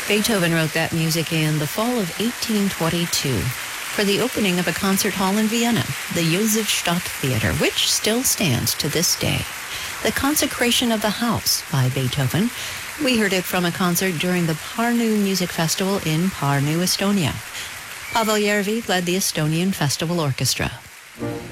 Beethoven wrote that music in the fall of 1822 for the opening of a concert hall in Vienna, the Josefstadt Theater, which still stands to this day. The Consecration of the House by Beethoven. We heard it from a concert during the Pärnu Music Festival in Pärnu, Estonia. Pavel Järvi led the Estonian Festival Orchestra.